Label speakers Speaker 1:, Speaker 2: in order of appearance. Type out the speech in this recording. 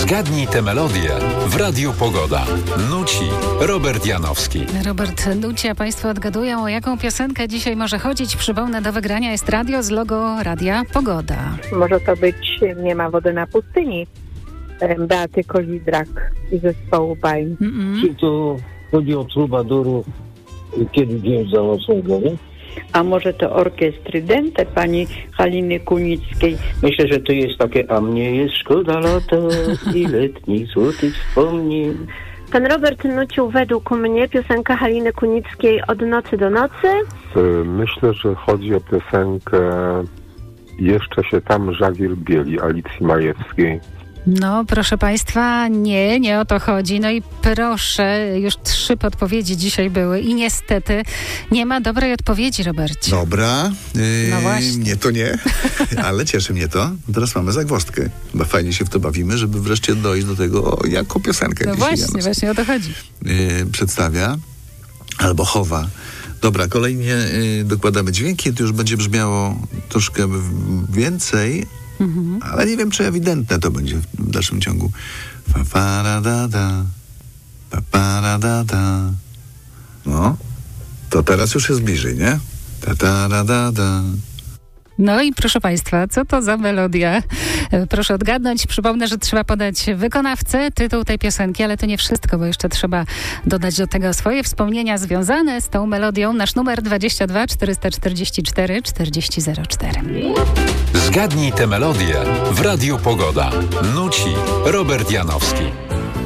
Speaker 1: Zgadnij tę melodię w Radiu Pogoda. Nuci Robert Janowski.
Speaker 2: Robert nuci, a Państwo odgadują, o jaką piosenkę dzisiaj może chodzić. Przypomnę, do wygrania jest radio z logo Radia Pogoda.
Speaker 3: Może to być Nie ma wody na pustyni Beaty Kozidrak i zespołu Bain.
Speaker 4: Czy to chodzi o Trubadurów, kiedy dzień za nocnego, nie?
Speaker 5: A może to orkiestry Dente pani Haliny Kunickiej?
Speaker 4: Myślę, że to jest takie, a mnie jest szkoda lata i letnich złotych wspomnień.
Speaker 6: Pan Robert nucił według mnie piosenkę Haliny Kunickiej Od nocy do nocy.
Speaker 7: Myślę, że chodzi o piosenkę Jeszcze się tam żagiel bieli Alicji Majewskiej.
Speaker 2: No, proszę Państwa, nie o to chodzi. No i proszę, już 3 podpowiedzi dzisiaj były i niestety nie ma dobrej odpowiedzi, Robercie.
Speaker 8: Dobra,
Speaker 2: No właśnie.
Speaker 8: nie to nie, ale cieszy mnie to. Teraz mamy zagwozdkę. Chyba fajnie się w to bawimy, żeby wreszcie dojść do tego, jaką piosenkę
Speaker 2: No
Speaker 8: dzisiaj
Speaker 2: właśnie o to chodzi.
Speaker 8: przedstawia albo chowa. Dobra, kolejnie dokładamy dźwięki, to już będzie brzmiało troszkę więcej, ale nie wiem, czy ewidentne to będzie w dalszym ciągu. Fa-fa-ra-da-da, pa-pa-ra-da-da. No, to teraz już jest bliżej, nie? Ta-ta-ra-da-da.
Speaker 2: No i proszę Państwa, co to za melodia? Proszę odgadnąć. Przypomnę, że trzeba podać wykonawcę, tytuł tej piosenki, ale to nie wszystko, bo jeszcze trzeba dodać do tego swoje wspomnienia związane z tą melodią. Nasz numer 22 444 4004.
Speaker 1: Zgadnij tę melodię w Radiu Pogoda. Nuci Robert Janowski.